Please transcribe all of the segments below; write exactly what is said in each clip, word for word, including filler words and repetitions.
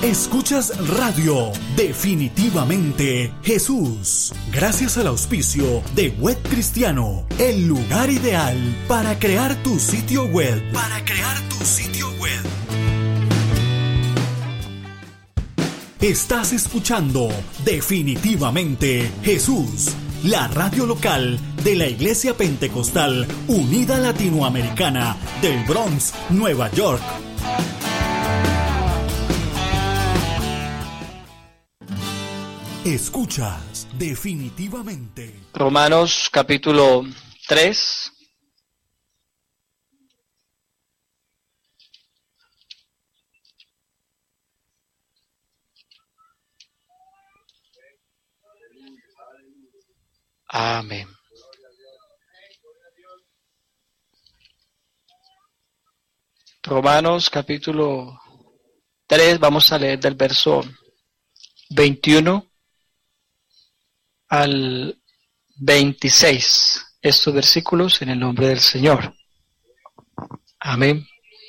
Escuchas Radio Definitivamente Jesús. Gracias al auspicio de Web Cristiano, el lugar ideal para crear tu sitio web. Para crear tu sitio web. Estás escuchando Definitivamente Jesús, la radio local de la Iglesia Pentecostal Unida Latinoamericana del Bronx, Nueva York. Escuchas Definitivamente. Romanos capítulo tres. Amén. Romanos capítulo tres, vamos a leer del verso veintiuno al veintiséis, estos versículos en el nombre del Señor. Amén.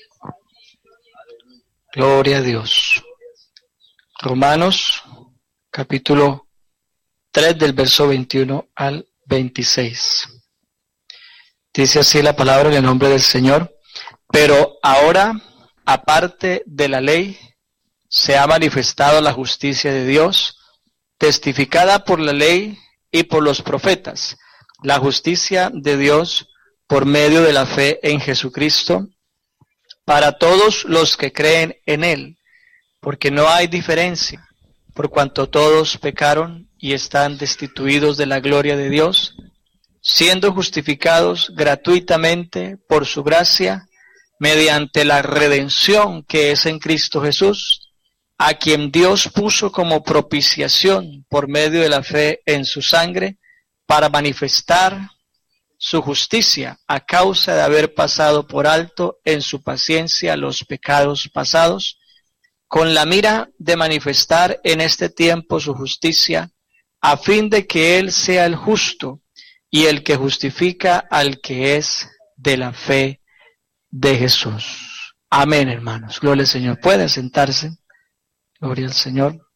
Gloria a Dios. Romanos capítulo tres del verso veintiuno al veintiséis. Dice así la palabra en el nombre del Señor. Pero ahora, aparte de la ley, se ha manifestado la justicia de Dios, testificada por la ley y por los profetas, la justicia de Dios por medio de la fe en Jesucristo, para todos los que creen en Él, porque no hay diferencia, por cuanto todos pecaron y están destituidos de la gloria de Dios, siendo justificados gratuitamente por su gracia, mediante la redención que es en Cristo Jesús, a quien Dios puso como propiciación por medio de la fe en su sangre, para manifestar su justicia a causa de haber pasado por alto en su paciencia los pecados pasados, con la mira de manifestar en este tiempo su justicia, a fin de que Él sea el justo y el que justifica al que es de la fe de Jesús. Amén, hermanos. Gloria al Señor. Pueden sentarse. Gloria al Señor.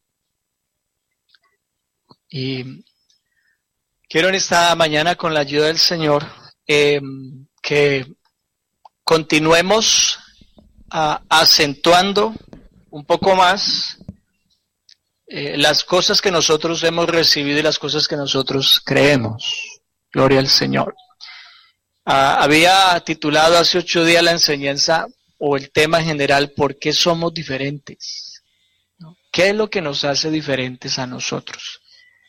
Y quiero en esta mañana, con la ayuda del Señor, eh, que continuemos a, acentuando un poco más eh, las cosas que nosotros hemos recibido y las cosas que nosotros creemos. Gloria al Señor. Ah, había titulado hace ocho días la enseñanza o el tema general, ¿por qué somos diferentes? ¿Qué es lo que nos hace diferentes a nosotros?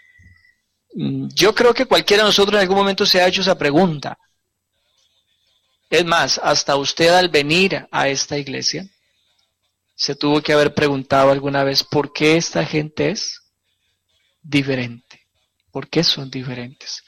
Yo creo que cualquiera de nosotros en algún momento se ha hecho esa pregunta. Es más, hasta usted al venir a esta iglesia, se tuvo que haber preguntado alguna vez, ¿por qué esta gente es diferente? ¿Por qué son diferentes?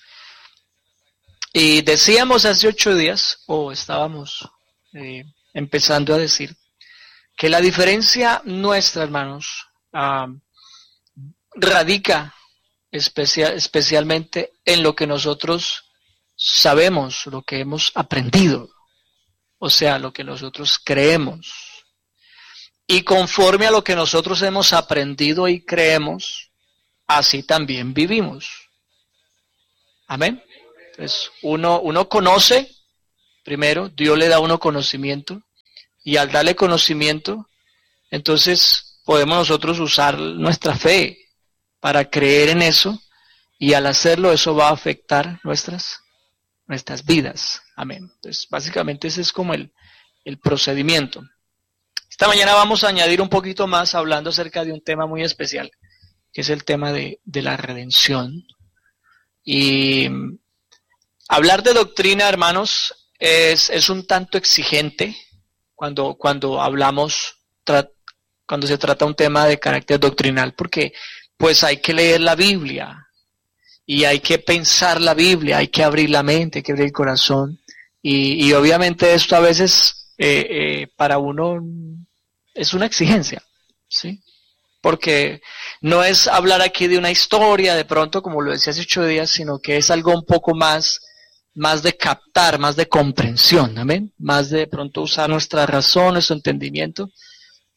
Y decíamos hace ocho días, o estábamos eh, empezando a decir, que la diferencia nuestra, hermanos, Uh, radica especial, especialmente en lo que nosotros sabemos, lo que hemos aprendido, o sea, lo que nosotros creemos. Y conforme a lo que nosotros hemos aprendido y creemos, así también vivimos. Amén. Entonces, uno, uno conoce, primero, Dios le da a uno conocimiento, y al darle conocimiento, entonces podemos nosotros usar nuestra fe para creer en eso, y al hacerlo eso va a afectar nuestras, nuestras vidas. Amén. Entonces, básicamente ese es como el, el procedimiento. Esta mañana vamos a añadir un poquito más hablando acerca de un tema muy especial, que es el tema de, de la redención. Y hablar de doctrina, hermanos, es, es un tanto exigente cuando, cuando hablamos tra- cuando se trata un tema de carácter doctrinal, porque pues hay que leer la Biblia, y hay que pensar la Biblia, hay que abrir la mente, hay que abrir el corazón, y, y obviamente esto a veces eh, eh, para uno es una exigencia, ¿sí? Porque no es hablar aquí de una historia, de pronto, como lo decía hace ocho días, sino que es algo un poco más, más de captar, más de comprensión, amén, más de, de pronto usar nuestra razón, nuestro entendimiento,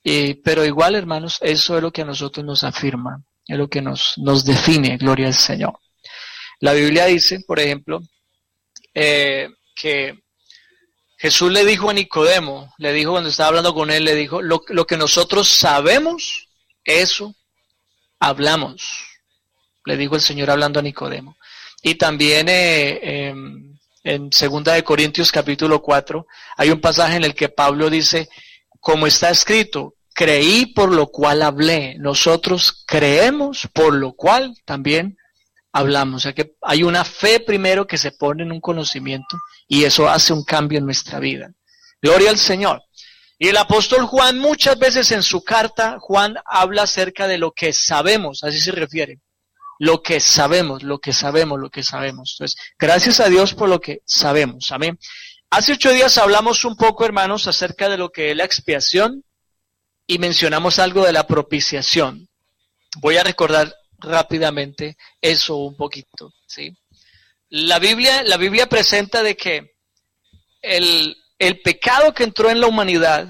Eh, pero igual, hermanos, eso es lo que a nosotros nos afirma, es lo que nos, nos define, gloria al Señor. La Biblia dice, por ejemplo, eh, que Jesús le dijo a Nicodemo, le dijo cuando estaba hablando con él, le dijo, lo, lo que nosotros sabemos, eso hablamos, le dijo el Señor hablando a Nicodemo. Y también eh, eh, en segunda de Corintios capítulo cuatro, hay un pasaje en el que Pablo dice, como está escrito, creí por lo cual hablé, nosotros creemos por lo cual también hablamos. O sea que hay una fe primero que se pone en un conocimiento y eso hace un cambio en nuestra vida. Gloria al Señor. Y el apóstol Juan muchas veces en su carta, Juan habla acerca de lo que sabemos, así se refiere. Lo que sabemos, lo que sabemos, lo que sabemos. Entonces, gracias a Dios por lo que sabemos. Amén. Hace ocho días hablamos un poco, hermanos, acerca de lo que es la expiación y mencionamos algo de la propiciación. Voy a recordar rápidamente eso un poquito, ¿sí? La Biblia, la Biblia presenta de que el, el pecado que entró en la humanidad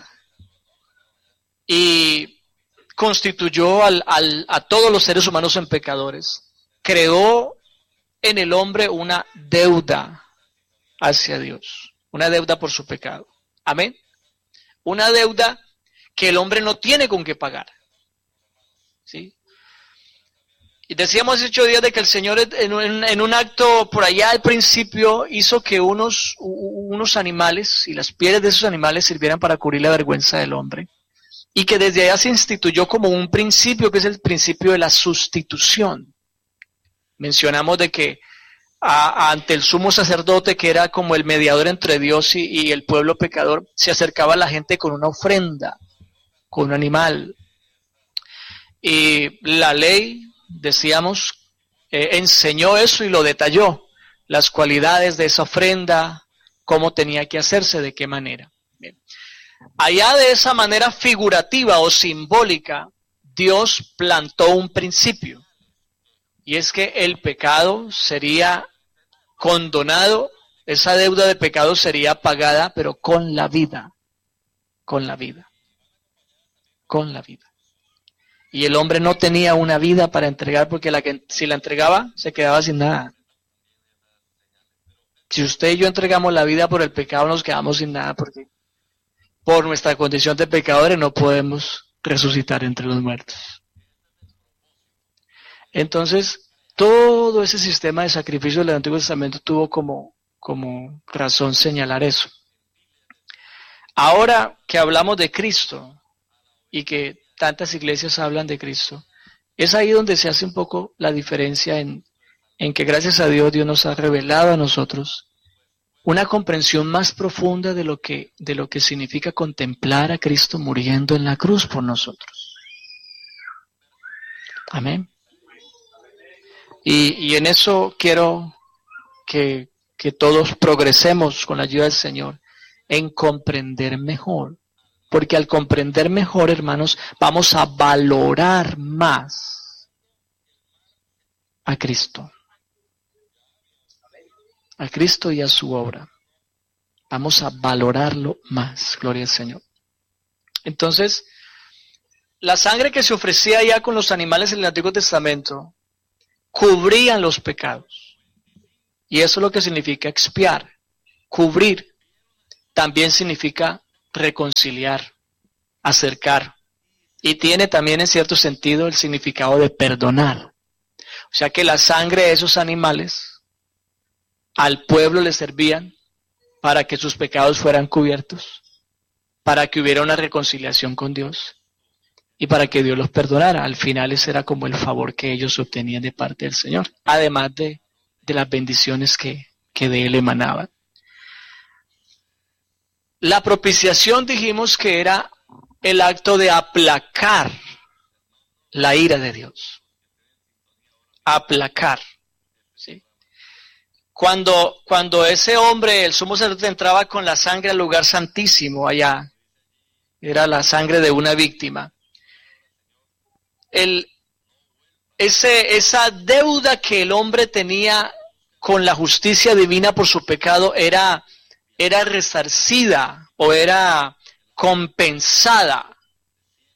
y constituyó al, al, a todos los seres humanos en pecadores, creó en el hombre una deuda hacia Dios, una deuda por su pecado. Amén. Una deuda que el hombre no tiene con qué pagar. ¿Sí? Y decíamos hace ocho días de que el Señor en un, en un acto por allá al principio hizo que unos, unos animales y las pieles de esos animales sirvieran para cubrir la vergüenza del hombre. Y que desde allá se instituyó como un principio que es el principio de la sustitución. Mencionamos de que a, ante el sumo sacerdote, que era como el mediador entre Dios y, y el pueblo pecador, se acercaba a la gente con una ofrenda, con un animal. Y la ley, decíamos, eh, enseñó eso y lo detalló, las cualidades de esa ofrenda, cómo tenía que hacerse, de qué manera. Bien. Allá de esa manera figurativa o simbólica, Dios plantó un principio, y es que el pecado sería condonado, esa deuda de pecado sería pagada, pero con la vida, con la vida, con la vida. Y el hombre no tenía una vida para entregar, porque la que, si la entregaba, se quedaba sin nada. Si usted y yo entregamos la vida por el pecado, nos quedamos sin nada, porque por nuestra condición de pecadores no podemos resucitar entre los muertos. Entonces, todo ese sistema de sacrificio del Antiguo Testamento tuvo como, como razón señalar eso. Ahora que hablamos de Cristo y que tantas iglesias hablan de Cristo, es ahí donde se hace un poco la diferencia en, en que gracias a Dios, Dios nos ha revelado a nosotros una comprensión más profunda de lo que, de lo que significa contemplar a Cristo muriendo en la cruz por nosotros. Amén. Y, y en eso quiero que, que todos progresemos con la ayuda del Señor en comprender mejor. Porque al comprender mejor, hermanos, vamos a valorar más a Cristo. A Cristo y a su obra. Vamos a valorarlo más, gloria al Señor. Entonces, la sangre que se ofrecía ya con los animales en el Antiguo Testamento cubrían los pecados. Y eso es lo que significa expiar, cubrir. También significa reconciliar, acercar. Y tiene también en cierto sentido el significado de perdonar. O sea que la sangre de esos animales al pueblo le servían para que sus pecados fueran cubiertos, para que hubiera una reconciliación con Dios y para que Dios los perdonara. Al final ese era como el favor que ellos obtenían de parte del Señor, además de, de las bendiciones que, que de Él emanaban. La propiciación dijimos que era el acto de aplacar la ira de Dios. Aplacar. ¿Sí? Cuando, cuando ese hombre, el sumo sacerdote, entraba con la sangre al lugar santísimo allá, era la sangre de una víctima. El, ese, esa deuda que el hombre tenía con la justicia divina por su pecado era, era resarcida o era compensada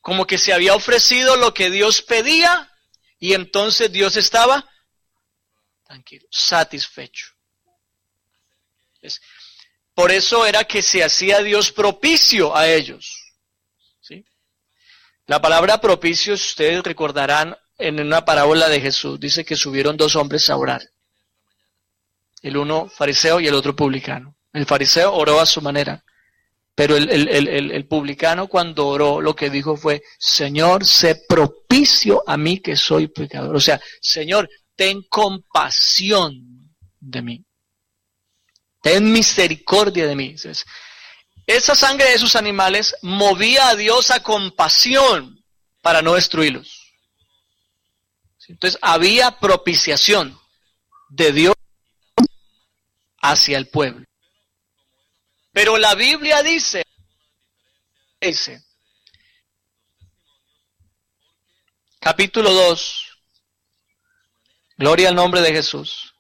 como que se había ofrecido lo que Dios pedía y entonces Dios estaba tranquilo, satisfecho. Es, por eso era que se hacía Dios propicio a ellos. ¿Sí? La palabra propicio, ustedes recordarán en una parábola de Jesús, dice que subieron dos hombres a orar. El uno fariseo y el otro publicano. El fariseo oró a su manera, pero el, el, el, el publicano cuando oró lo que dijo fue, Señor, sé propicio a mí que soy pecador. O sea, Señor, ten compasión de mí. Ten misericordia de mí. Entonces, esa sangre de esos animales movía a Dios a compasión para no destruirlos. Entonces había propiciación de Dios hacia el pueblo. Pero la Biblia dice, dice, capítulo dos, gloria al nombre de Jesús.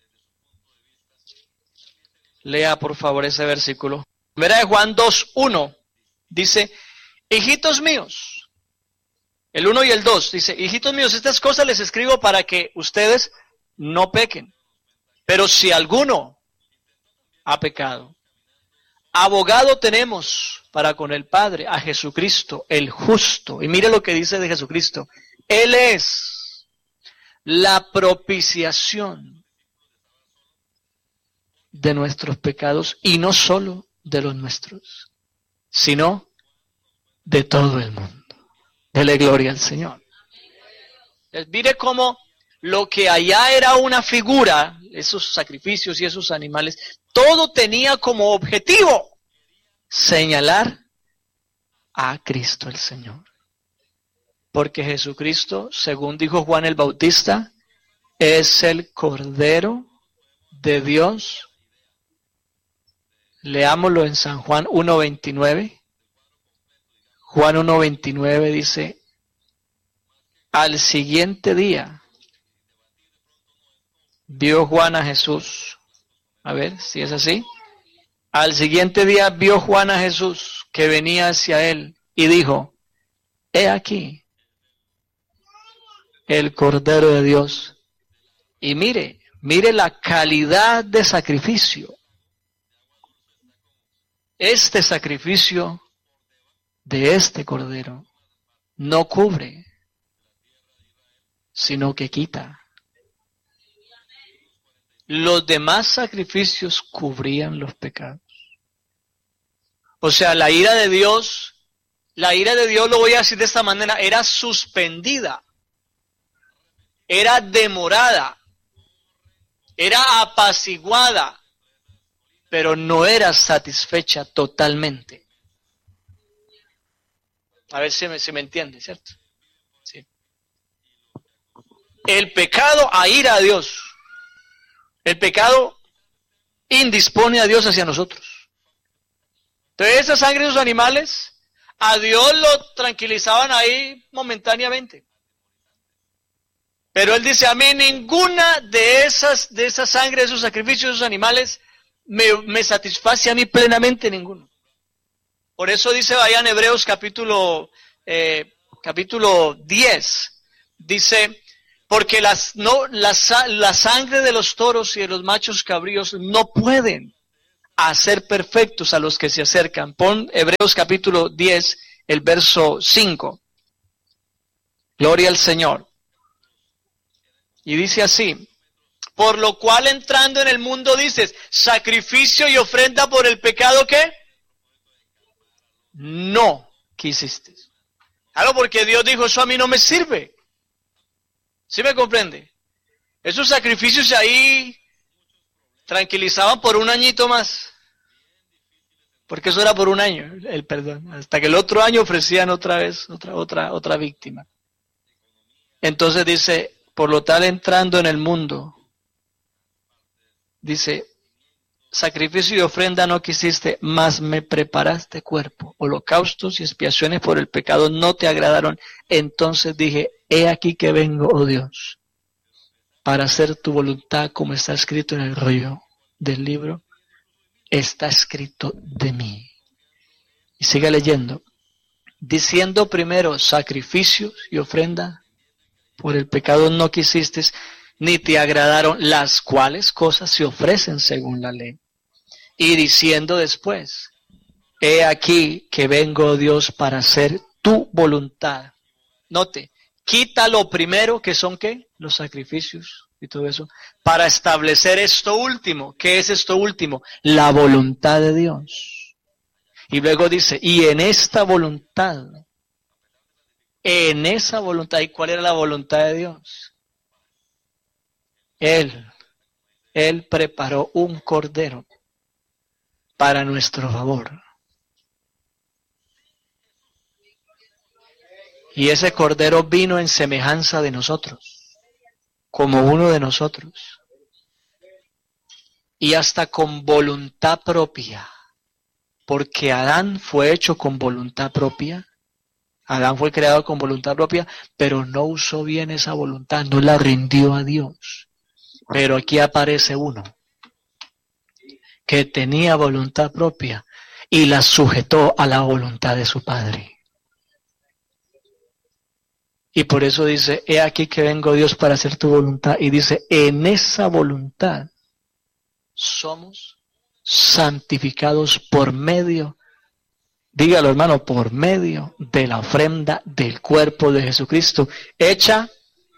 Lea por favor ese versículo. Primera de Juan dos, uno, dice, hijitos míos, el uno y el dos, dice, hijitos míos, estas cosas les escribo para que ustedes no pequen. Pero si alguno ha pecado, abogado tenemos para con el Padre, a Jesucristo, el justo. Y mire lo que dice de Jesucristo. Él es la propiciación de nuestros pecados, y no solo de los nuestros, sino de todo el mundo. Dele gloria al Señor. Mire cómo lo que allá era una figura, esos sacrificios y esos animales, todo tenía como objetivo señalar a Cristo el Señor. Porque Jesucristo, según dijo Juan el Bautista, es el Cordero de Dios. Leámoslo en San Juan uno veintinueve. Juan uno veintinueve dice, al siguiente día vio Juan a Jesús. A ver si es así. Al siguiente día vio Juan a Jesús que venía hacia él y dijo, he aquí el Cordero de Dios. Y mire, mire la calidad de sacrificio. Este sacrificio de este Cordero no cubre, sino que quita. Los demás sacrificios cubrían los pecados. O sea, la ira de Dios, la ira de Dios, lo voy a decir de esta manera, era suspendida, era demorada, era apaciguada, pero no era satisfecha totalmente. A ver si me, si me entiende, ¿cierto? Sí. El pecado aira a Dios. El pecado indispone a Dios hacia nosotros. Entonces esa sangre de los animales, a Dios lo tranquilizaban ahí momentáneamente. Pero Él dice, a mí ninguna de esas, de esa sangre, de esos sacrificios de esos animales, me, me satisface a mí plenamente ninguno. Por eso dice, vayan Hebreos capítulo, eh, capítulo diez, dice, porque las, no, la, la sangre de los toros y de los machos cabríos no pueden hacer perfectos a los que se acercan. Pon Hebreos capítulo diez, el verso cinco. Gloria al Señor. Y dice así, por lo cual entrando en el mundo dices, sacrificio y ofrenda por el pecado, ¿qué? No quisiste. Claro, porque Dios dijo, eso a mí no me sirve. ¿Sí me comprende? Esos sacrificios ahí tranquilizaban por un añito más. Porque eso era por un año, el perdón. Hasta que el otro año ofrecían otra vez, otra, otra, otra víctima. Entonces dice, por lo tal entrando en el mundo, dice, sacrificio y ofrenda no quisiste, mas me preparaste cuerpo. Holocaustos y expiaciones por el pecado no te agradaron. Entonces dije, he aquí que vengo, oh Dios, para hacer tu voluntad como está escrito en el rollo del libro. Está escrito de mí. Y sigue leyendo. diciendo primero sacrificios y ofrenda, por el pecado no quisiste, ni te agradaron, las cuales cosas se ofrecen según la ley. Y diciendo después, he aquí que vengo, Dios, para hacer tu voluntad. Note, quita lo primero, que son ¿qué? Los sacrificios y todo eso, para establecer esto último. ¿Qué es esto último? La voluntad de Dios. Y luego dice, y en esta voluntad, en esa voluntad, ¿y cuál era la voluntad de Dios? Él, Él preparó un cordero para nuestro favor. Y ese cordero vino en semejanza de nosotros, como uno de nosotros. Y hasta con voluntad propia, porque Adán fue hecho con voluntad propia. Adán fue creado con voluntad propia, pero no usó bien esa voluntad, no la rindió a Dios. Pero aquí aparece uno que tenía voluntad propia y la sujetó a la voluntad de su Padre. Y por eso dice, he aquí que vengo, Dios, para hacer tu voluntad. Y dice, en esa voluntad somos santificados por medio, dígalo hermano, por medio de la ofrenda del cuerpo de Jesucristo, hecha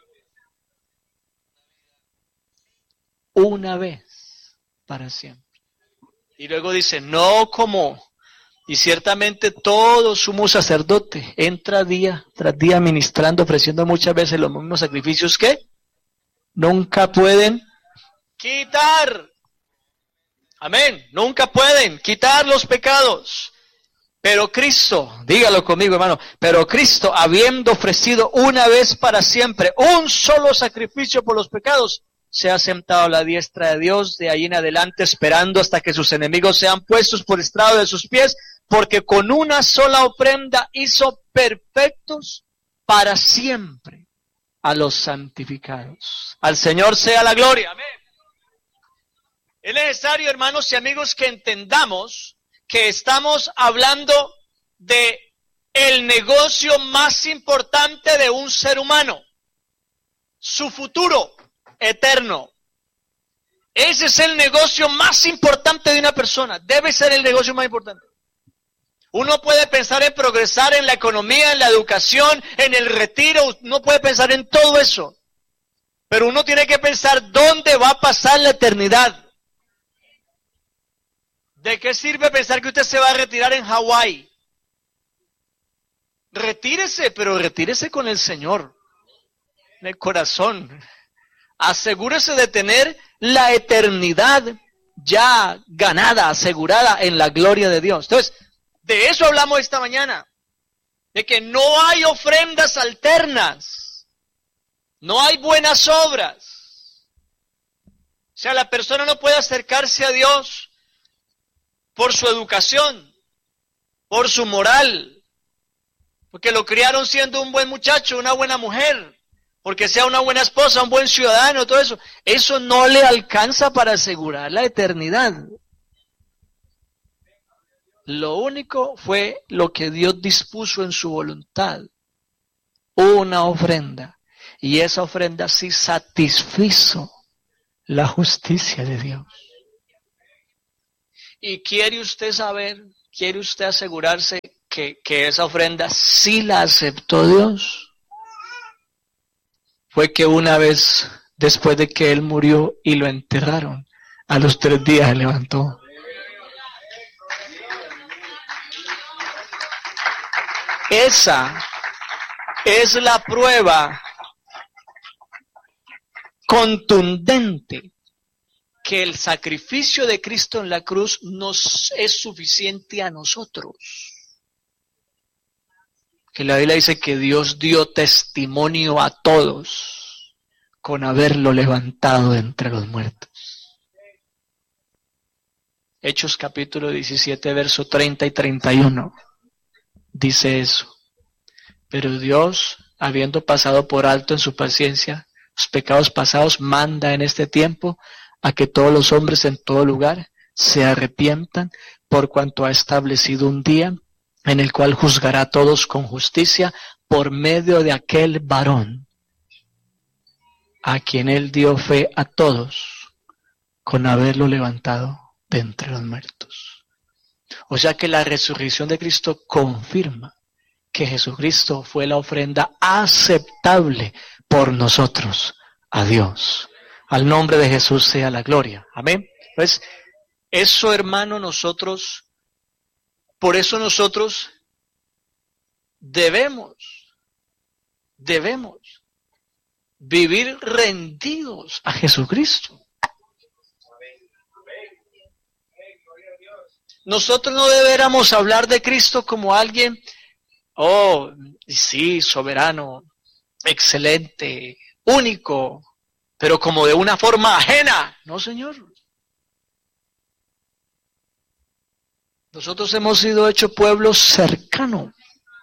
una vez para siempre. Y luego dice, no como, y ciertamente todo sumo sacerdote entra día tras día ministrando, ofreciendo muchas veces los mismos sacrificios que nunca pueden quitar. Amén, nunca pueden quitar los pecados. Pero Cristo, dígalo conmigo hermano, pero Cristo, habiendo ofrecido una vez para siempre un solo sacrificio por los pecados, se ha sentado a la diestra de Dios, de ahí en adelante esperando hasta que sus enemigos sean puestos por estrado de sus pies, porque con una sola ofrenda hizo perfectos para siempre a los santificados. Al Señor sea la gloria. Amén. Es necesario, hermanos y amigos, que entendamos que estamos hablando de el negocio más importante de un ser humano, su futuro eterno. Ese es el negocio más importante de una persona, debe ser el negocio más importante. Uno puede pensar en progresar en la economía, en la educación, en el retiro, uno puede pensar en todo eso, pero uno tiene que pensar dónde va a pasar la eternidad. ¿De qué sirve pensar que usted se va a retirar en Hawái? Retírese, pero retírese con el Señor, en el corazón. Asegúrese de tener la eternidad ya ganada, asegurada en la gloria de Dios. Entonces, de eso hablamos esta mañana, de que no hay ofrendas alternas, no hay buenas obras. O sea, la persona no puede acercarse a Dios por su educación, por su moral, porque lo criaron siendo un buen muchacho, una buena mujer, porque sea una buena esposa, un buen ciudadano, todo eso. Eso no le alcanza para asegurar la eternidad. Lo único fue lo que Dios dispuso en su voluntad, una ofrenda, y esa ofrenda sí satisfizo la justicia de Dios. Y quiere usted saber, quiere usted asegurarse que, que esa ofrenda sí la aceptó Dios. Fue que una vez, después de que él murió y lo enterraron, a los tres días se levantó. Esa es la prueba contundente que el sacrificio de Cristo en la cruz nos es suficiente a nosotros. Que la Biblia dice que Dios dio testimonio a todos con haberlo levantado de entre los muertos. Hechos capítulo diecisiete, verso treinta y treinta y uno, dice eso. Pero Dios, habiendo pasado por alto en su paciencia los pecados pasados, manda en este tiempo a que todos los hombres en todo lugar se arrepientan, por cuanto ha establecido un día en el cual juzgará a todos con justicia por medio de aquel varón, a quien él dio fe a todos, con haberlo levantado de entre los muertos. O sea que la resurrección de Cristo confirma que Jesucristo fue la ofrenda aceptable por nosotros a Dios. Al nombre de Jesús sea la gloria. Amén. Pues eso, hermano, nosotros, por eso nosotros debemos, debemos vivir rendidos a Jesucristo. Nosotros no deberíamos hablar de Cristo como alguien, oh, sí, soberano, excelente, único, pero como de una forma ajena. No, Señor. Nosotros hemos sido hecho pueblo cercano,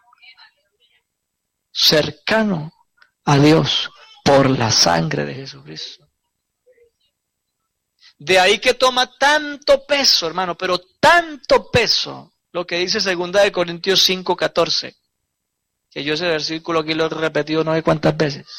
cercano a Dios por la sangre de Jesucristo. De ahí que toma tanto peso, hermano, pero tanto peso, lo que dice segunda de Corintios cinco, catorce. Que yo ese versículo aquí lo he repetido no sé cuántas veces.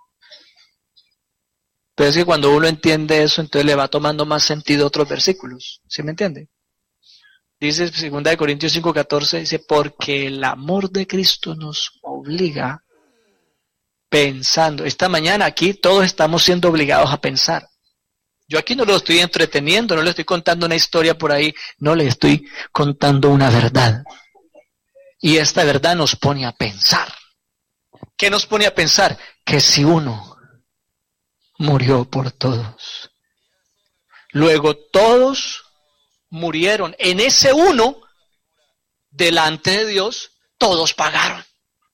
Pero es que cuando uno entiende eso, entonces le va tomando más sentido otros versículos. ¿Sí me entiende? Dice segunda de Corintios cinco, catorce, dice, porque el amor de Cristo nos obliga pensando. Esta mañana aquí todos estamos siendo obligados a pensar. Yo aquí no lo estoy entreteniendo, no le estoy contando una historia por ahí, no le estoy contando una verdad. Y esta verdad nos pone a pensar. ¿Qué nos pone a pensar? Que si uno murió por todos, luego todos murieron. En ese uno, delante de Dios, todos pagaron.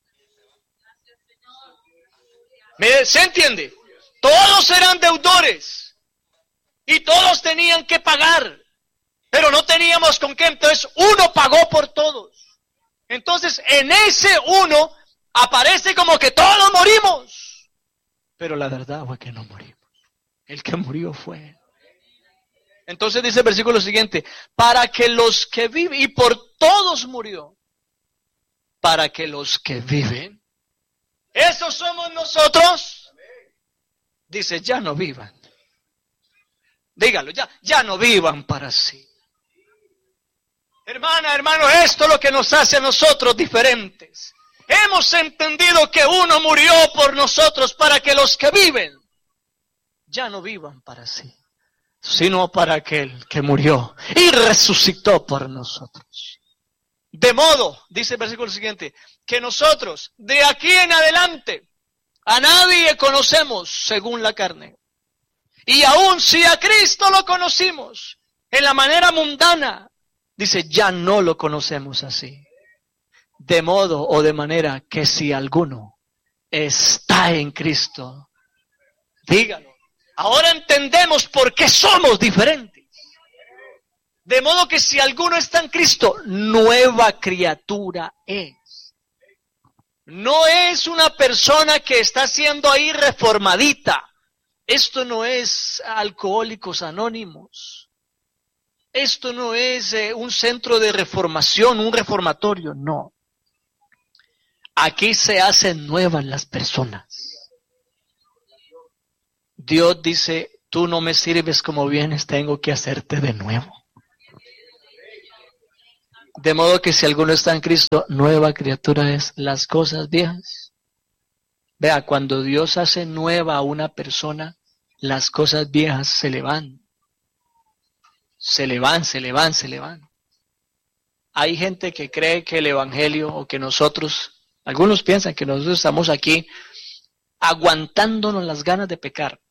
¿Me, ¿Se entiende? Todos eran deudores. Y todos tenían que pagar, pero no teníamos con qué, entonces uno pagó por todos. Entonces en ese uno aparece como que todos morimos. Pero la verdad fue que no morimos. El que murió fue. Entonces dice el versículo siguiente, para que los que viven, y por todos murió, para que los que viven, esos somos nosotros, dice, ya no vivan. Dígalo, ya, ya no vivan para sí. Hermana, hermano, esto es lo que nos hace a nosotros diferentes. Hemos entendido que uno murió por nosotros para que los que viven ya no vivan para sí, sino para aquel que murió y resucitó por nosotros. De modo, dice el versículo siguiente, que nosotros de aquí en adelante a nadie conocemos según la carne. Y aun si a Cristo lo conocimos en la manera mundana, dice, ya no lo conocemos así. De modo o de manera que si alguno está en Cristo, dígalo. Ahora entendemos por qué somos diferentes. De modo que si alguno está en Cristo, nueva criatura es. No es una persona que está siendo ahí reformadita. Esto no es Alcohólicos Anónimos. Esto no es eh, un centro de reformación, un reformatorio, no. Aquí se hacen nuevas las personas. Dios dice, tú no me sirves como vienes, tengo que hacerte de nuevo. De modo que si alguno está en Cristo, nueva criatura es, las cosas viejas. Vea, cuando Dios hace nueva a una persona, las cosas viejas se le van. Se le van, se le van, se le van. Hay gente que cree que el evangelio o que nosotros, algunos piensan que nosotros estamos aquí aguantándonos las ganas de pecar.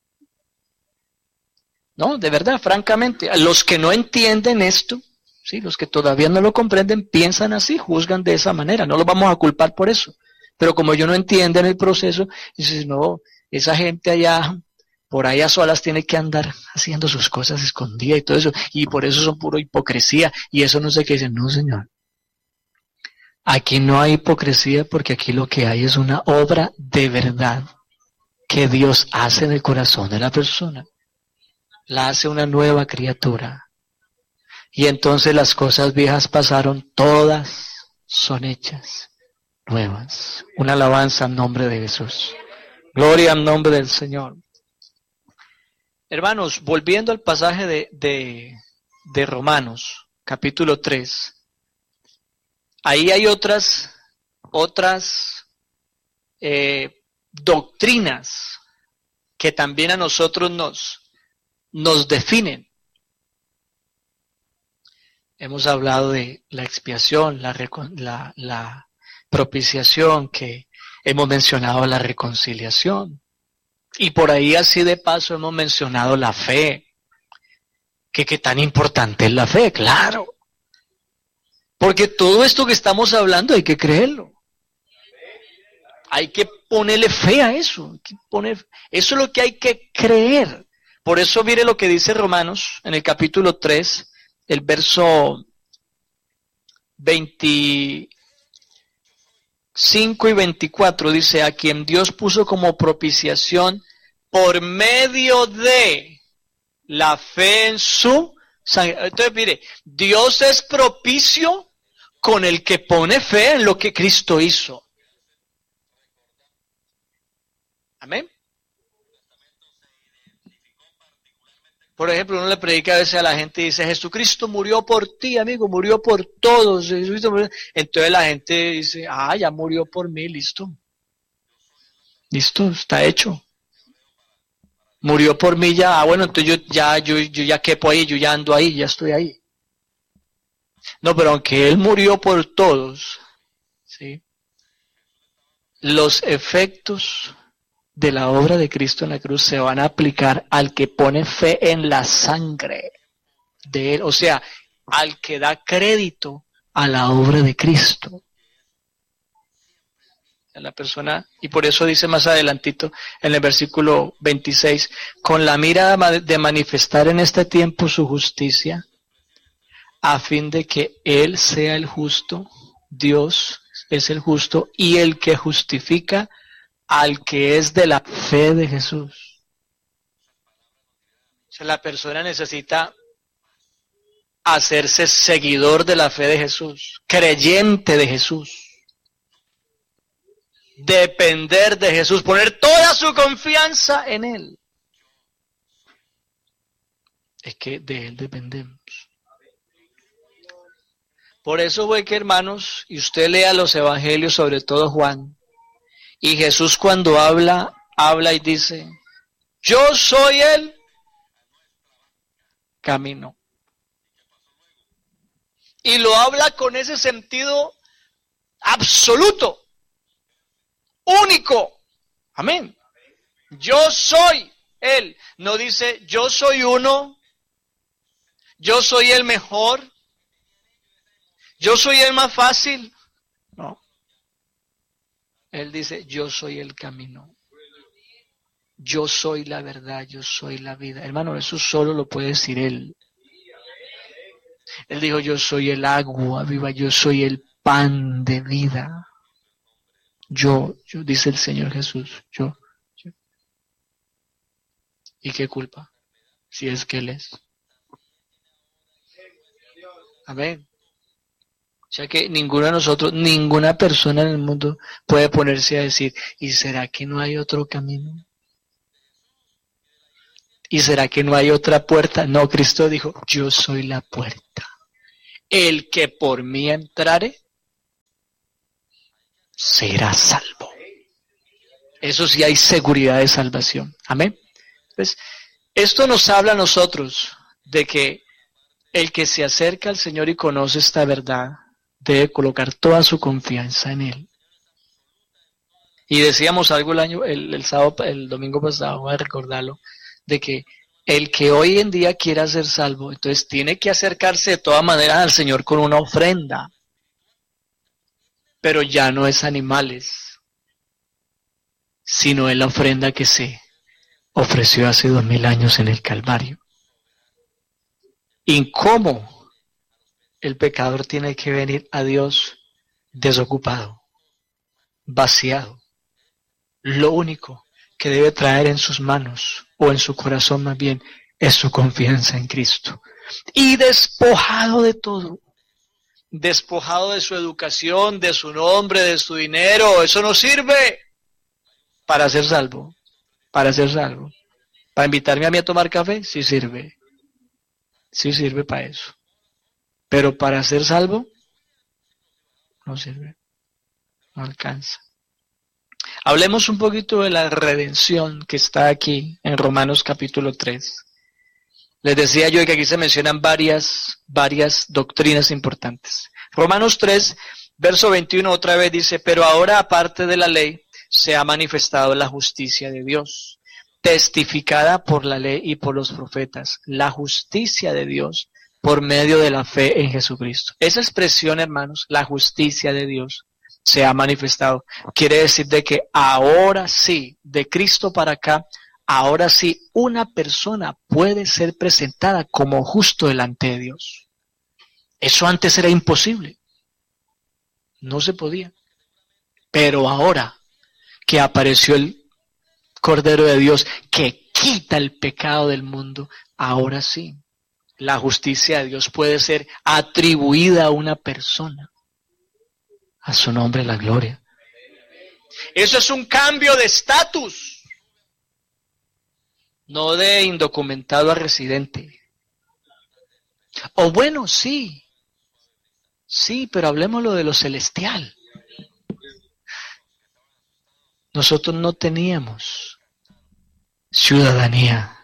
No, de verdad, francamente, los que no entienden esto, sí, los que todavía no lo comprenden, piensan así, juzgan de esa manera, no los vamos a culpar por eso. Pero como ellos no entienden el proceso, dicen, no, esa gente allá, por ahí a solas tiene que andar haciendo sus cosas escondidas y todo eso, y por eso son puro hipocresía, y eso no sé qué dicen. No, señor. Aquí no hay hipocresía porque aquí lo que hay es una obra de verdad que Dios hace en el corazón de la persona. La hace una nueva criatura. Y entonces las cosas viejas pasaron todas, son hechas nuevas. Una alabanza en nombre de Jesús. Gloria al nombre del Señor. Hermanos, volviendo al pasaje de, de, de Romanos, capítulo tres, ahí hay otras, otras eh, doctrinas que también a nosotros nos, nos definen. Hemos hablado de la expiación, la, la, la propiciación, que hemos mencionado la reconciliación. Y por ahí así de paso hemos mencionado la fe. Que qué tan importante es la fe, claro. Porque todo esto que estamos hablando hay que creerlo. Hay que ponerle fe a eso. Hay que poner, eso es lo que hay que creer. Por eso mire lo que dice Romanos en el capítulo tres, el verso veinticinco y veinticuatro, dice: a quien Dios puso como propiciación por medio de la fe en su sangre. Entonces mire, Dios es propicio con el que pone fe en lo que Cristo hizo. Amén. Por ejemplo, uno le predica a veces a la gente y dice: Jesucristo murió por ti, amigo, murió por todos. Jesucristo murió. Entonces la gente dice: ah, ya murió por mí, listo. Listo, está hecho. Murió por mí ya, ah, bueno, entonces yo ya, yo, yo ya quepo ahí, yo ya ando ahí, ya estoy ahí. No, pero aunque Él murió por todos, ¿sí?, los efectos de la obra de Cristo en la cruz se van a aplicar al que pone fe en la sangre de Él, o sea, al que da crédito a la obra de Cristo. A la persona, y por eso dice más adelantito en el versículo veintiséis, con la mira de manifestar en este tiempo su justicia, a fin de que Él sea el justo, Dios es el justo, y el que justifica al que es de la fe de Jesús. O sea, la persona necesita hacerse seguidor de la fe de Jesús, creyente de Jesús, depender de Jesús, poner toda su confianza en Él. Es que de Él dependemos. Por eso fue que, hermanos, y usted lea los evangelios, sobre todo Juan, y Jesús cuando habla, habla y dice: yo soy el camino. Y lo habla con ese sentido absoluto, único. Amén. Yo soy Él. No dice yo soy uno, yo soy el mejor, yo soy el más fácil. No. Él dice yo soy el camino. Yo soy la verdad, yo soy la vida. Hermano, eso solo lo puede decir Él. Él dijo: yo soy el agua viva, yo soy el pan de vida. Yo, yo, dice el Señor Jesús, yo, yo. ¿Y qué culpa? Si es que Él es. Amén. O sea que ninguno de nosotros, ninguna persona en el mundo puede ponerse a decir: ¿y será que no hay otro camino? ¿Y será que no hay otra puerta? No, Cristo dijo: yo soy la puerta. El que por mí entrare será salvo. Eso sí, hay seguridad de salvación. Amén. Entonces, esto nos habla a nosotros de que el que se acerca al Señor y conoce esta verdad debe colocar toda su confianza en Él. Y decíamos algo el año, el, el sábado, el domingo pasado, voy a recordarlo, de que el que hoy en día quiera ser salvo, entonces tiene que acercarse de todas maneras al Señor con una ofrenda. Pero ya no es animales, sino es la ofrenda que se ofreció hace dos mil años en el Calvario. ¿Y cómo el pecador tiene que venir a Dios desocupado, vaciado? Lo único que debe traer en sus manos, o en su corazón más bien, es su confianza en Cristo. Y despojado de todo, despojado de su educación, de su nombre, de su dinero. Eso no sirve para ser salvo. Para ser salvo. Para invitarme a mí a tomar café, sí sirve. Sí sirve para eso. Pero para ser salvo, no sirve. No alcanza. Hablemos un poquito de la redención que está aquí en Romanos capítulo tres. Les decía yo que aquí se mencionan varias, varias doctrinas importantes. Romanos tres, verso veintiuno otra vez dice, pero ahora aparte de la ley se ha manifestado la justicia de Dios, testificada por la ley y por los profetas, la justicia de Dios por medio de la fe en Jesucristo. Esa expresión, hermanos, la justicia de Dios, se ha manifestado. Quiere decir de que ahora sí, de Cristo para acá, ahora sí, una persona puede ser presentada como justo delante de Dios. Eso antes era imposible. No se podía. Pero ahora que apareció el Cordero de Dios que quita el pecado del mundo, ahora sí, la justicia de Dios puede ser atribuida a una persona. A su nombre la gloria. Eso es un cambio de estatus. No de indocumentado a residente. O bueno, sí. Sí, pero hablemoslo de lo celestial. Nosotros no teníamos ciudadanía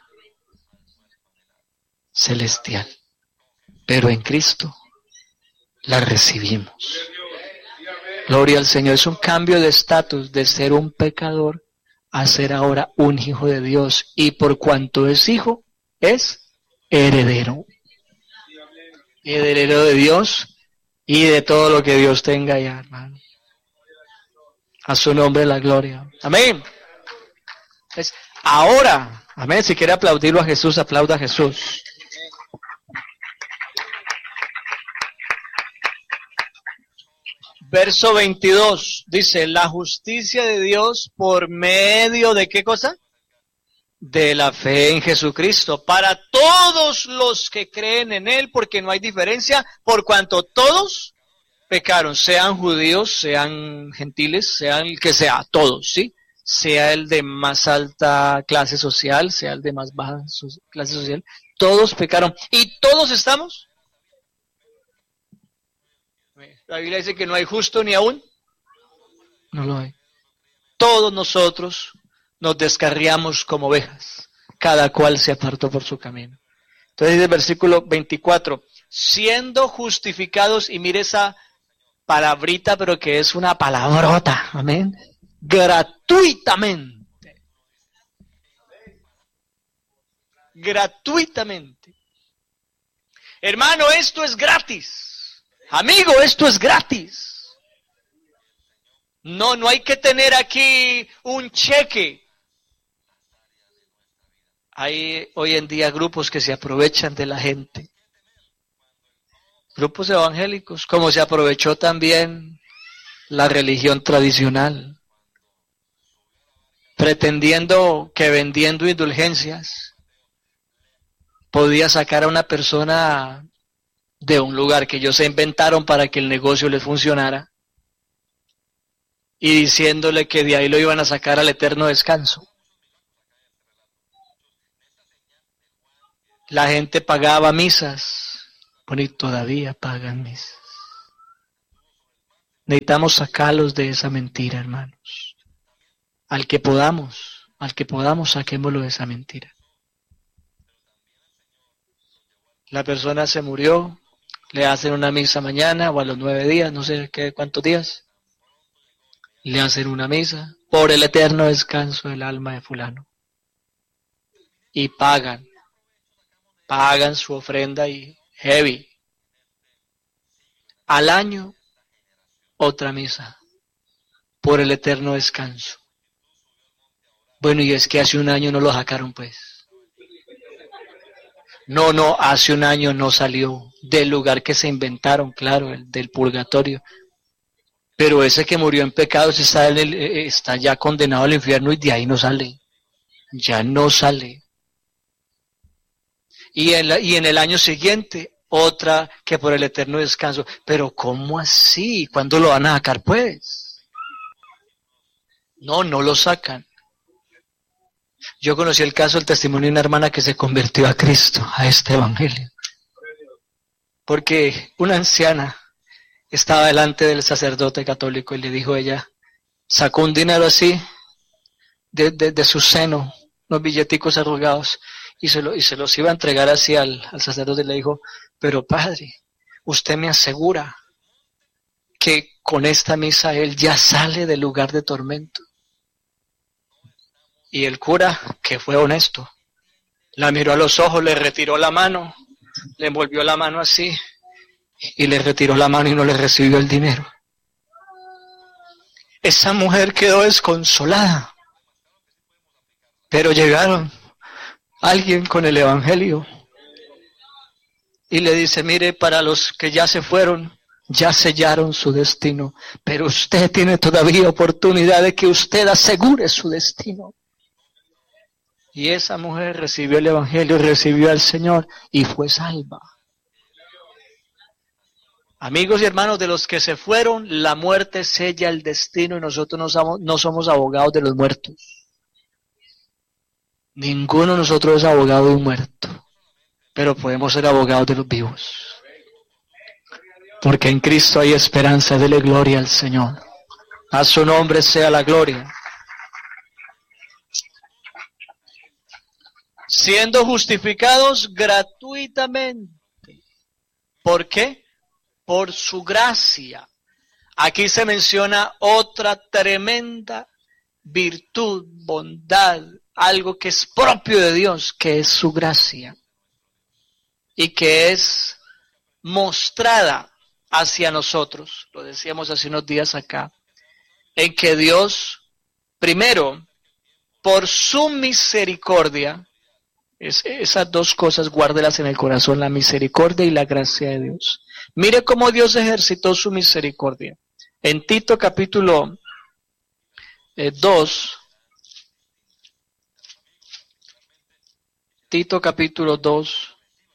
celestial, pero en Cristo la recibimos. Gloria al Señor. Es un cambio de estatus de ser un pecador a ser ahora un hijo de Dios. Y por cuanto es hijo, es heredero. Heredero de Dios y de todo lo que Dios tenga ya, hermano. A su nombre la gloria. Amén. Es ahora. Amén. Si quiere aplaudirlo a Jesús, aplauda a Jesús. Verso veintidós dice, la justicia de Dios por medio de ¿qué cosa? De la fe en Jesucristo, para todos los que creen en Él, porque no hay diferencia, por cuanto todos pecaron, sean judíos, sean gentiles, sean el que sea, todos, ¿sí? Sea el de más alta clase social, sea el de más baja clase social, todos pecaron, y todos estamos. La Biblia dice que no hay justo ni aún. No lo hay. Todos nosotros nos descarriamos como ovejas. Cada cual se apartó por su camino. Entonces dice el versículo veinticuatro. Siendo justificados, y mire esa palabrita, pero que es una palabrota. Amén. Gratuitamente. Gratuitamente. Hermano, esto es gratis. Amigo, esto es gratis. No, no hay que tener aquí un cheque. Hay hoy en día grupos que se aprovechan de la gente. Grupos evangélicos, como se aprovechó también la religión tradicional, pretendiendo que vendiendo indulgencias podía sacar a una persona de un lugar que ellos se inventaron para que el negocio les funcionara, y diciéndole que de ahí lo iban a sacar al eterno descanso. La gente pagaba misas, bueno, y todavía pagan misas. Necesitamos sacarlos de esa mentira, hermanos. Al que podamos, al que podamos, saquémoslo de esa mentira. La persona se murió, le hacen una misa mañana o a los nueve días, no sé qué cuántos días. Le hacen una misa por el eterno descanso del alma de fulano. Y pagan, pagan su ofrenda y heavy. Al año, otra misa por el eterno descanso. Bueno, y es que hace un año no lo sacaron, pues. No, no, hace un año no salió del lugar que se inventaron, claro, el del purgatorio. Pero ese que murió en pecados está, en el, está ya condenado al infierno y de ahí no sale. Ya no sale. Y en, la, y en el año siguiente, otra que por el eterno descanso. Pero ¿cómo así? ¿Cuándo lo van a sacar, pues? No, no lo sacan. Yo conocí el caso, el testimonio de una hermana que se convirtió a Cristo, a este evangelio. Porque una anciana estaba delante del sacerdote católico y le dijo ella, sacó un dinero así de, de, de su seno, unos billeticos arrugados, y se, lo, y se los iba a entregar así al, al sacerdote y le dijo, pero padre, usted me asegura que con esta misa él ya sale del lugar de tormento. Y el cura, que fue honesto, la miró a los ojos, le retiró la mano, le envolvió la mano así, y le retiró la mano y no le recibió el dinero. Esa mujer quedó desconsolada. Pero llegaron alguien con el evangelio y le dice, mire, para los que ya se fueron, ya sellaron su destino, pero usted tiene todavía oportunidad de que usted asegure su destino. Y esa mujer recibió el evangelio, recibió al Señor y fue salva. Amigos y hermanos, de los que se fueron, la muerte sella el destino y nosotros no somos, no somos abogados de los muertos. Ninguno de nosotros es abogado de un muerto, pero podemos ser abogados de los vivos. Porque en Cristo hay esperanza, dele gloria al Señor. A su nombre sea la gloria. Siendo justificados gratuitamente. ¿Por qué? Por su gracia. Aquí se menciona otra tremenda virtud, bondad, algo que es propio de Dios, que es su gracia. Y que es mostrada hacia nosotros. Lo decíamos hace unos días acá. En que Dios, primero, por su misericordia, es, esas dos cosas guárdelas en el corazón, la misericordia y la gracia de Dios. Mire cómo Dios ejercitó su misericordia. En Tito capítulo eh, dos, Tito capítulo dos,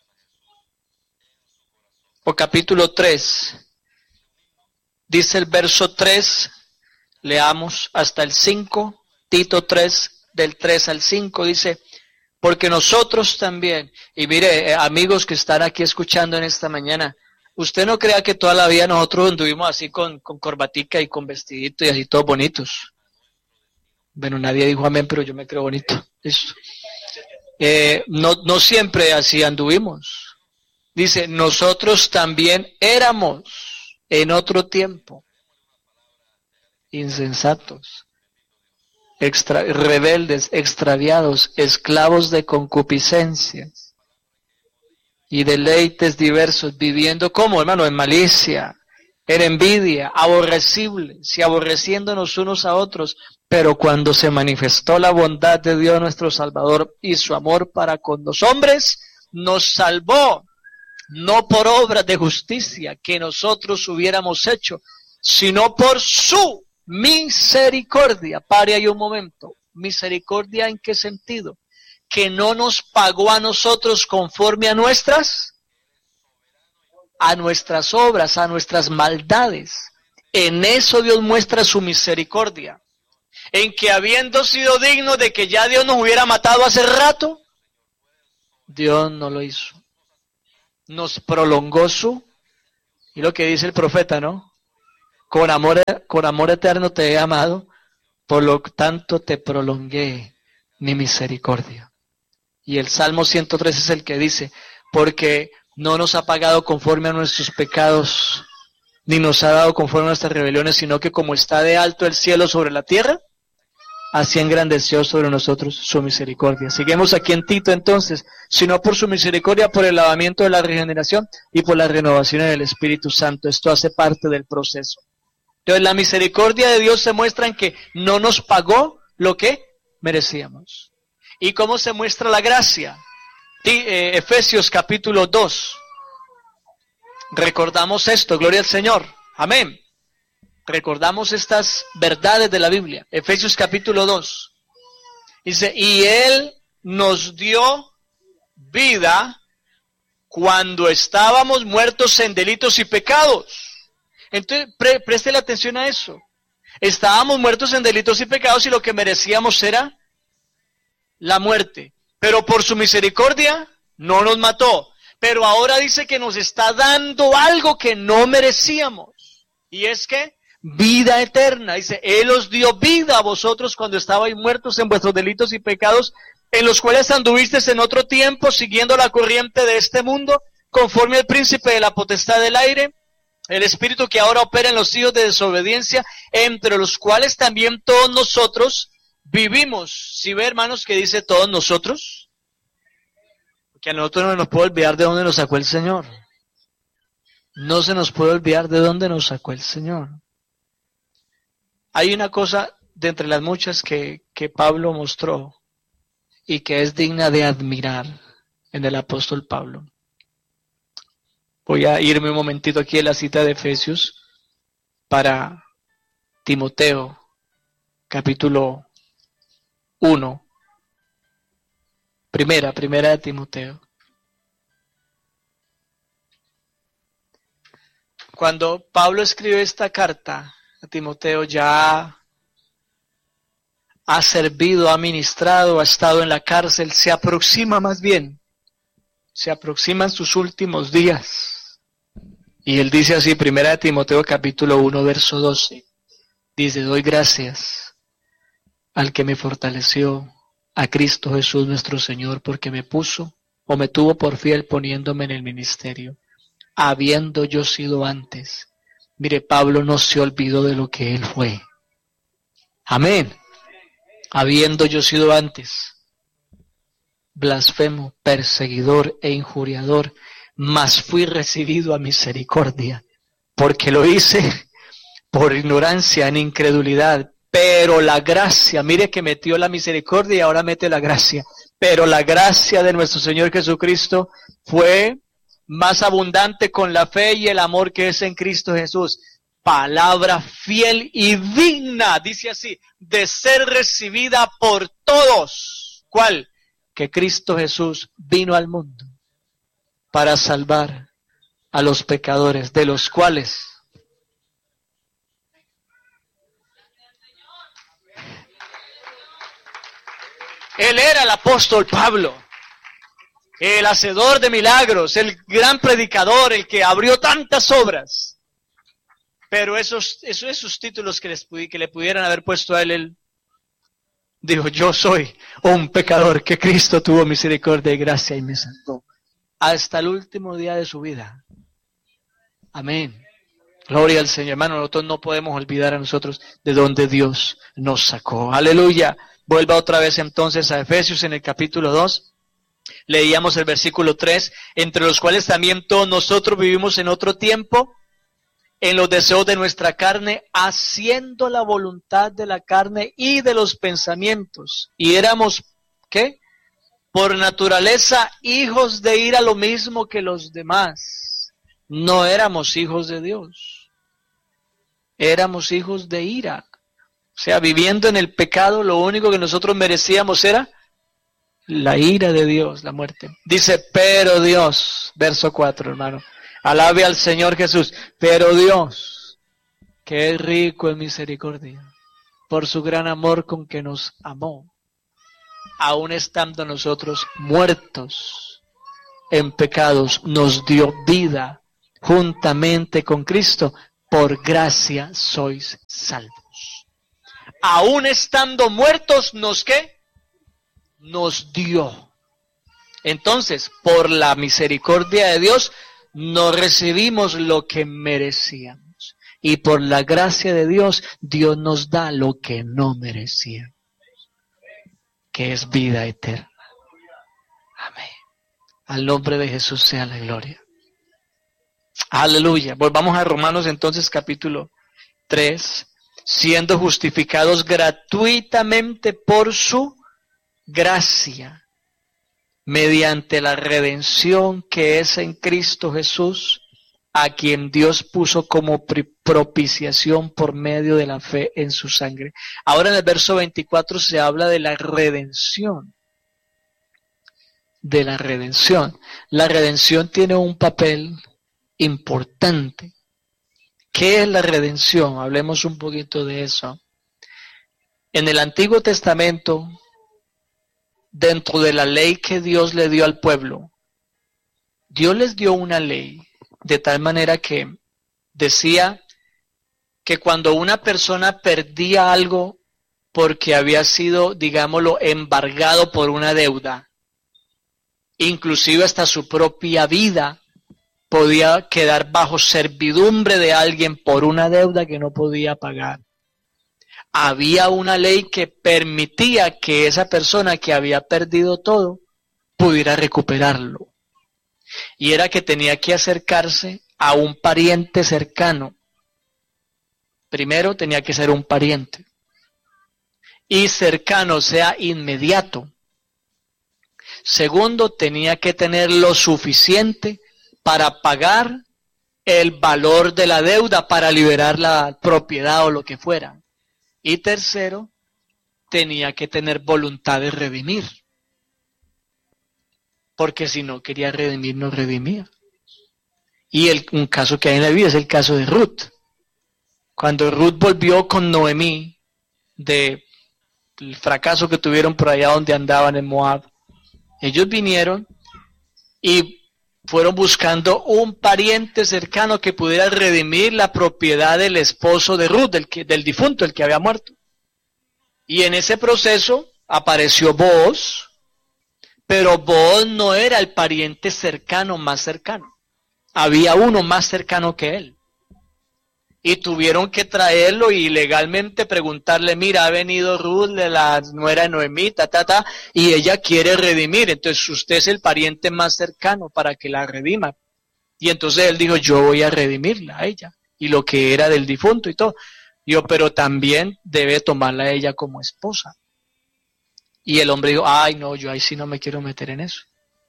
o capítulo tres, dice el verso tres, leamos hasta el cinco, Tito tres, del tres al cinco, dice, porque nosotros también, y mire, eh, amigos que están aquí escuchando en esta mañana, usted no crea que toda la vida nosotros anduvimos así con, con corbatica y con vestidito y así todos bonitos. Bueno, nadie dijo amén, pero yo me creo bonito. Eso. Eh, no, no siempre así anduvimos. Dice, nosotros también éramos en otro tiempo insensatos, extra, rebeldes, extraviados, esclavos de concupiscencias y deleites diversos, viviendo como, hermano, en malicia, en envidia, aborrecibles y aborreciéndonos unos a otros. Pero cuando se manifestó la bondad de Dios nuestro Salvador y su amor para con los hombres, nos salvó, no por obras de justicia que nosotros hubiéramos hecho, sino por su misericordia. Pare ahí un momento. ¿Misericordia en qué sentido? Que no nos pagó a nosotros conforme a nuestras, a nuestras obras, a nuestras maldades. En eso Dios muestra su misericordia. En que habiendo sido digno de que ya Dios nos hubiera matado hace rato, Dios no lo hizo. Nos prolongó su, y lo que dice el profeta, ¿no? Con amor, con amor eterno te he amado, por lo tanto te prolongué mi misericordia. Y el Salmo ciento tres es el que dice, porque no nos ha pagado conforme a nuestros pecados, ni nos ha dado conforme a nuestras rebeliones, sino que como está de alto el cielo sobre la tierra, así engrandeció sobre nosotros su misericordia. Seguimos aquí en Tito entonces, sino por su misericordia, por el lavamiento de la regeneración y por la renovación del Espíritu Santo. Esto hace parte del proceso. Entonces la misericordia de Dios se muestra en que no nos pagó lo que merecíamos. ¿Y cómo se muestra la gracia? Efesios capítulo dos. Recordamos esto, gloria al Señor. Amén. Recordamos estas verdades de la Biblia. Efesios capítulo dos. Dice, y Él nos dio vida cuando estábamos muertos en delitos y pecados. Entonces, pre preste la atención a eso. Estábamos muertos en delitos y pecados y lo que merecíamos era la muerte. Pero por su misericordia no nos mató. Pero ahora dice que nos está dando algo que no merecíamos. Y es que vida eterna. Dice, Él os dio vida a vosotros cuando estabais muertos en vuestros delitos y pecados, en los cuales anduvisteis en otro tiempo, siguiendo la corriente de este mundo, conforme al príncipe de la potestad del aire, el espíritu que ahora opera en los hijos de desobediencia, entre los cuales también todos nosotros vivimos. ¿Sí ve, hermanos, que dice todos nosotros? Porque a nosotros no nos puede olvidar de dónde nos sacó el Señor. No se nos puede olvidar de dónde nos sacó el Señor. Hay una cosa de entre las muchas que, que Pablo mostró y que es digna de admirar en el apóstol Pablo. Voy a irme un momentito aquí en la cita de Efesios para Timoteo, capítulo uno. Primera, primera de Timoteo. Cuando Pablo escribe esta carta a Timoteo, ya ha servido, ha ministrado, ha estado en la cárcel, se aproxima más bien, se aproximan sus últimos días. Y él dice así, primera de Timoteo capítulo uno, verso doce, dice, doy gracias al que me fortaleció, a Cristo Jesús nuestro Señor, porque me puso o me tuvo por fiel poniéndome en el ministerio, habiendo yo sido antes. Mire, Pablo no se olvidó de lo que él fue. Amén. Habiendo yo sido antes blasfemo, perseguidor e injuriador, mas fui recibido a misericordia, porque lo hice por ignorancia, en incredulidad, pero la gracia, mire que metió la misericordia y ahora mete la gracia, pero la gracia de nuestro Señor Jesucristo fue más abundante con la fe y el amor que es en Cristo Jesús. Palabra fiel y digna, dice así, de ser recibida por todos. ¿Cuál? Que Cristo Jesús vino al mundo para salvar a los pecadores, de los cuales Él era el apóstol Pablo, el hacedor de milagros, el gran predicador, el que abrió tantas obras. Pero esos, esos, esos títulos que, les, que le pudieran haber puesto a él, él dijo, yo soy un pecador que Cristo tuvo misericordia y gracia y me salvó. Hasta el último día de su vida. Amén. Gloria al Señor. Hermano, nosotros no podemos olvidar a nosotros de donde Dios nos sacó. Aleluya. Vuelva otra vez entonces a Efesios en el capítulo dos. Leíamos el versículo tres, entre los cuales también todos nosotros vivimos en otro tiempo, en los deseos de nuestra carne, haciendo la voluntad de la carne y de los pensamientos. Y éramos, ¿qué? Por naturaleza, hijos de ira, lo mismo que los demás. No éramos hijos de Dios. Éramos hijos de ira. O sea, viviendo en el pecado, lo único que nosotros merecíamos era la ira de Dios, la muerte. Dice, pero Dios, verso cuatro, hermano. Alabe al Señor Jesús. Pero Dios, que es rico en misericordia, por su gran amor con que nos amó, aun estando nosotros muertos en pecados, nos dio vida juntamente con Cristo. Por gracia sois salvos. Aun estando muertos, ¿nos qué? Nos dio. Entonces, por la misericordia de Dios, no recibimos lo que merecíamos. Y por la gracia de Dios, Dios nos da lo que no merecíamos, que es vida eterna. Amén. Al nombre de Jesús sea la gloria. Aleluya. Volvamos a Romanos entonces capítulo tres. Siendo justificados gratuitamente por su gracia, mediante la redención que es en Cristo Jesús, a quien Dios puso como propiciación por medio de la fe en su sangre. Ahora en el verso veinticuatro se habla de la redención. de la redención. La redención tiene un papel importante. ¿Qué es la redención? Hablemos un poquito de eso. En el Antiguo Testamento, dentro de la ley que Dios le dio al pueblo, Dios les dio una ley de tal manera que decía que cuando una persona perdía algo porque había sido, digámoslo, embargado por una deuda, inclusive hasta su propia vida podía quedar bajo servidumbre de alguien por una deuda que no podía pagar. Había una ley que permitía que esa persona que había perdido todo pudiera recuperarlo. Y era que tenía que acercarse a un pariente cercano. Primero tenía que ser un pariente. Y cercano, o sea, inmediato. Segundo, tenía que tener lo suficiente para pagar el valor de la deuda, para liberar la propiedad o lo que fuera. Y tercero, tenía que tener voluntad de redimir. Porque si no quería redimir, no redimía. Y el, un caso que hay en la Biblia es el caso de Ruth. Cuando Ruth volvió con Noemí del fracaso que tuvieron por allá donde andaban en Moab, ellos vinieron y fueron buscando un pariente cercano que pudiera redimir la propiedad del esposo de Ruth, del, que, del difunto, el que había muerto. Y en ese proceso apareció Booz, pero Booz no era el pariente cercano más cercano. Había uno más cercano que él. Y tuvieron que traerlo y legalmente preguntarle, mira, ha venido Ruth, de la nuera de Noemí, ta, ta, ta, y ella quiere redimir. Entonces usted es el pariente más cercano para que la redima. Y entonces él dijo, yo voy a redimirla a ella. Y lo que era del difunto y todo. Yo, pero también debe tomarla a ella como esposa. Y el hombre dijo, ay no, yo ahí sí no me quiero meter en eso.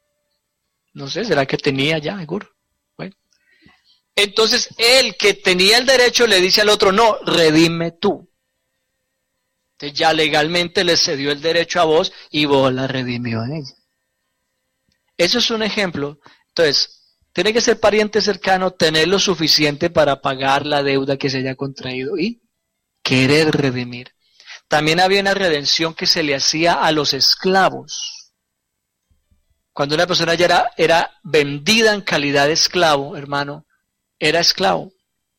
No sé, ¿será que tenía ya, seguro? Bueno. Entonces, el que tenía el derecho le dice al otro, no, redime tú. Entonces ya legalmente le cedió el derecho a vos y vos la redimió a ella. Eso es un ejemplo. Entonces, tiene que ser pariente cercano, tener lo suficiente para pagar la deuda que se haya contraído y querer redimir. También había una redención que se le hacía a los esclavos. Cuando una persona ya era, era vendida en calidad de esclavo, hermano, era esclavo.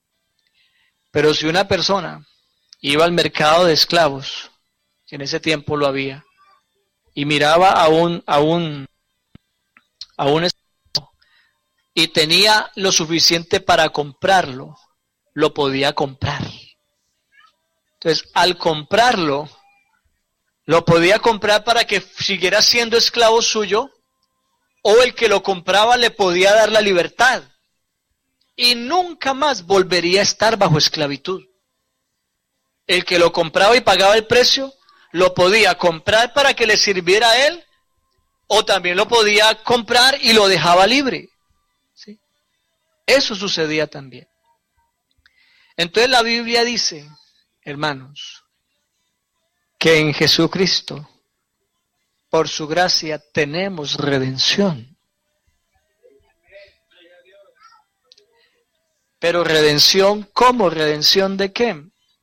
Pero si una persona iba al mercado de esclavos, que en ese tiempo lo había, y miraba a un, a un, a un esclavo y tenía lo suficiente para comprarlo, lo podía comprar. Entonces, al comprarlo, lo podía comprar para que siguiera siendo esclavo suyo, o el que lo compraba le podía dar la libertad. Y nunca más volvería a estar bajo esclavitud. El que lo compraba y pagaba el precio, lo podía comprar para que le sirviera a él, o también lo podía comprar y lo dejaba libre. ¿Sí? Eso sucedía también. Entonces la Biblia dice, hermanos, que en Jesucristo, por su gracia, tenemos redención. Pero redención, ¿cómo? ¿Redención de qué?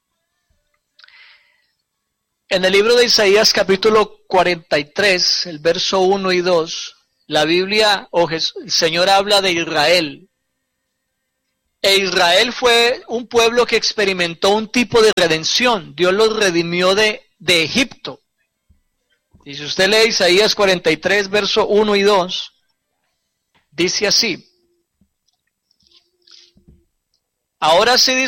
En el libro de Isaías capítulo cuarenta y tres, el verso uno y dos, la Biblia, o Jesús, el Señor habla de Israel. E Israel fue un pueblo que experimentó un tipo de redención. Dios los redimió de, de Egipto. Y si usted lee Isaías cuarenta y tres, verso uno y dos, dice así. Ahora sí dice